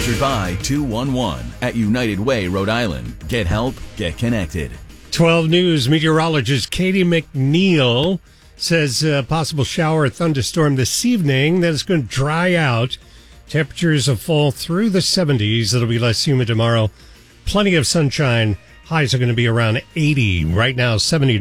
Sponsored by 211 at United Way, Rhode Island. Get help, get connected. 12 News meteorologist Katie McNeil says possible shower or thunderstorm this evening. Then it's going to dry out. Temperatures will fall through the 70s. It'll be less humid tomorrow. Plenty of sunshine. Highs are going to be around 80. Right now, 79.